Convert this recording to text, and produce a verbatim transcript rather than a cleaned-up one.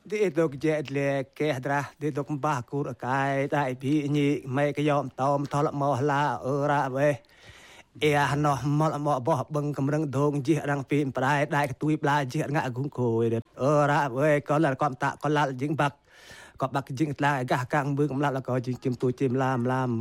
đi đục dễ lệ kẻ ra đi đục ba cú cái đại bị nhị mấy cái yom tôm thọ lọ mò la ở ra về ea nó mò mò bỏ bưng cầm răng đong dễ răng phim phải đại cái túi pla dễ ngã cũng cùi được ở ra về có là con tạ có là dính bạc có bạc dính là gà càng bưng là có dính chim túi chim lam lam